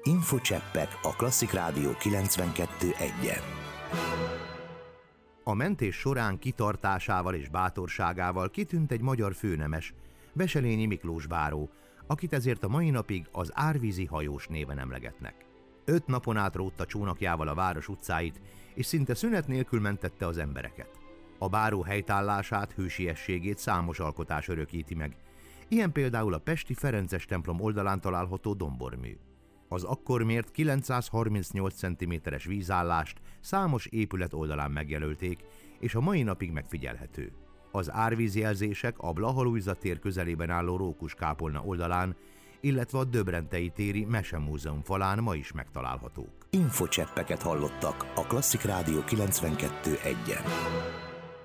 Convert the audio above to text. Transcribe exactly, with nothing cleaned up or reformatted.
Infocseppek a Klasszik Rádió kilencvenkettő egyen. A mentés során kitartásával és bátorságával kitűnt egy magyar főnemes, Veselényi Miklós báró, akit ezért a mai napig az árvízi hajós néven emlegetnek. Öt napon át rótta csónakjával a város utcáit, és szinte szünet nélkül mentette az embereket. A báró helytállását, hősiességét számos alkotás örökíti meg, ilyen például a pesti Ferences templom oldalán található dombormű. Az akkor mért kilencszázharmincnyolc centiméteres vízállást számos épület oldalán megjelölték, és a mai napig megfigyelhető. Az árvízjelzések a Blaha-Lujza tér közelében álló Rókus-kápolna oldalán, illetve a Döbrentei téri Mesemúzeum falán ma is megtalálhatók. Infocseppeket hallottak a Klasszik Rádió kilencvenkettő egyen.